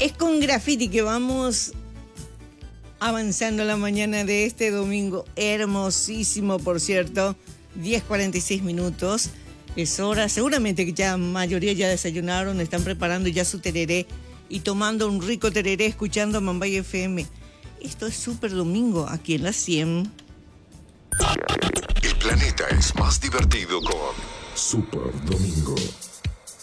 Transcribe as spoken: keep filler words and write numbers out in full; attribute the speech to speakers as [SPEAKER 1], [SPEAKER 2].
[SPEAKER 1] Es con Graffiti que vamos avanzando la mañana de este domingo. Hermosísimo, por cierto. diez cuarenta y seis minutos. Es hora. Seguramente que ya mayoría ya desayunaron, están preparando ya su tereré y tomando un rico tereré, escuchando Mambay F M. Esto es Super Domingo, aquí en la cien.
[SPEAKER 2] El planeta es más divertido con Super Domingo.